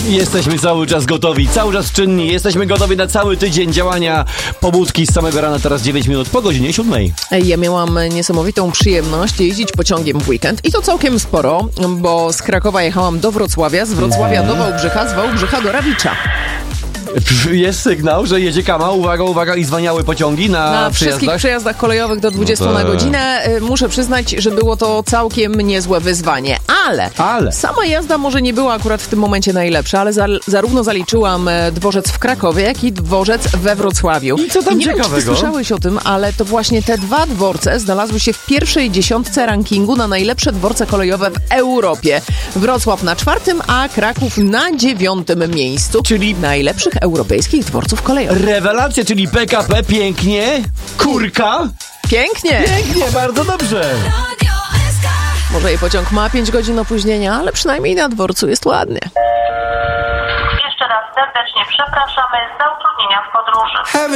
Jesteśmy cały czas gotowi, cały czas czynni. Jesteśmy gotowi na cały tydzień działania pobudki z samego rana. Teraz 9 minut po godzinie 7. Ja miałam niesamowitą przyjemność jeździć pociągiem w weekend i to całkiem sporo, bo z Krakowa jechałam do Wrocławia, z Wrocławia do Wałbrzycha, z Wałbrzycha do Rawicza. Jest sygnał, że jedzie Kama. Uwaga, uwaga, i zwaniały pociągi na wszystkich przejazdach kolejowych do 20 na godzinę. Muszę przyznać, że było to całkiem niezłe wyzwanie. Ale sama jazda może nie była akurat w tym momencie najlepsza, ale zarówno zaliczyłam dworzec w Krakowie, jak i dworzec we Wrocławiu. I co tam nie ciekawego? Wiem, czy ty słyszałeś o tym, ale to właśnie te dwa dworce znalazły się w pierwszej dziesiątce rankingu na najlepsze dworce kolejowe w Europie. Wrocław na 4., a Kraków na 9. miejscu. Czyli najlepszych europejskich dworców kolejowych. Rewelacja, czyli PKP, pięknie, kurka. Pięknie! Pięknie, bardzo dobrze. Może i pociąg ma 5 godzin opóźnienia, ale przynajmniej na dworcu jest ładnie. Jeszcze raz serdecznie przepraszamy za utrudnienia w podróży.